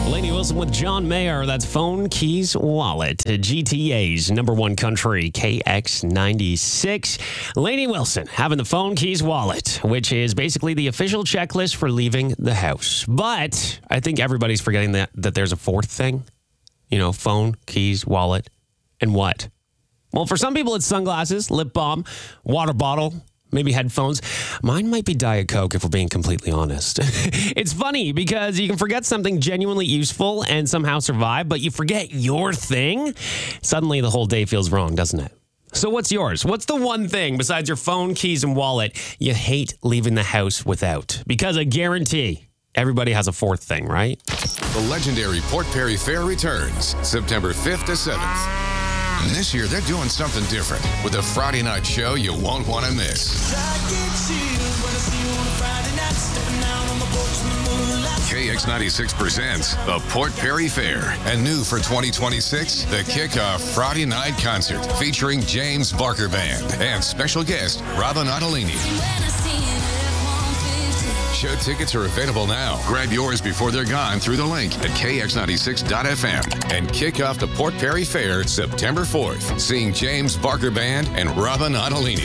Lainey Wilson with John Mayer. That's Phone, Keys, Wallet. GTA's number one country, KX96. Lainey Wilson having the Phone, Keys, Wallet, which is basically the official checklist for leaving the house. But I think everybody's forgetting that there's a fourth thing. You know, phone, keys, wallet, and what? Well, for some people, it's sunglasses, lip balm, water bottle, maybe headphones. Mine might be Diet Coke, if we're being completely honest. It's funny because you can forget something genuinely useful and somehow survive, but you forget your thing. Suddenly, the whole day feels wrong, doesn't it? So what's yours? What's the one thing besides your phone, keys, and wallet you hate leaving the house without? Because I guarantee everybody has a fourth thing, right? The legendary Port Perry Fair returns September 5th to 7th. This year, they're doing something different with a Friday night show you won't want to miss. KX96 presents the Port Perry Fair. And new for 2026, the Kickoff Friday Night Concert featuring James Barker Band and special guest Robin Ottolini. Show tickets are available now. Grab yours before they're gone through the link at kx96.fm and kick off the Port Perry Fair September 4th. Seeing James Barker Band and Robin Ottolini.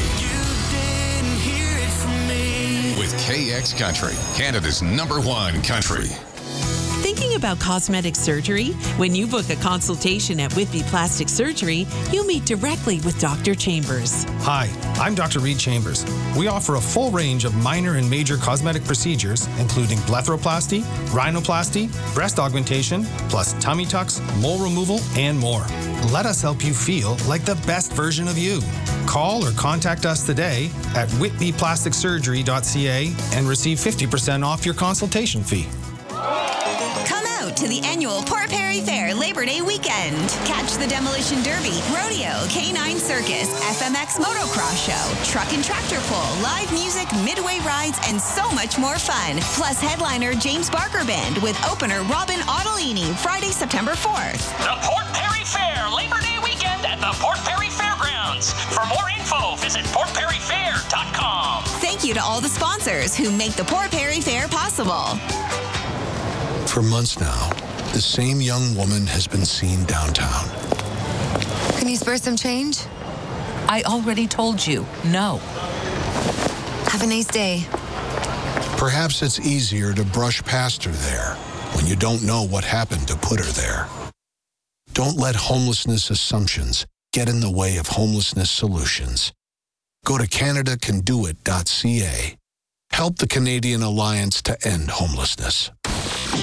With KX Country, Canada's number one country. Thinking about cosmetic surgery? When you book a consultation at Whitby Plastic Surgery, you meet directly with Dr. Chambers. Hi, I'm Dr. Reed Chambers. We offer a full range of minor and major cosmetic procedures, including blepharoplasty, rhinoplasty, breast augmentation, plus tummy tucks, mole removal, and more. Let us help you feel like the best version of you. Call or contact us today at whitbyplasticsurgery.ca and receive 50% off your consultation fee. Come out to the annual Port Perry Fair Labor Day weekend. Catch the Demolition Derby, Rodeo, K9 Circus, FMX Motocross Show, Truck and Tractor Pull, live music, midway rides, and so much more fun. Plus headliner James Barker Band with opener Robin Ottolini, Friday, September 4th. The Port Perry Fair Labor Day weekend at the Port Perry Fairgrounds. For more info, visit portperryfair.com. Thank you to all the sponsors who make the Port Perry Fair possible. For months now, the same young woman has been seen downtown. Can you spare some change? I already told you, no. Have a nice day. Perhaps it's easier to brush past her there when you don't know what happened to put her there. Don't let homelessness assumptions get in the way of homelessness solutions. Go to CanadaCanDoIt.ca. Help the Canadian Alliance to End Homelessness.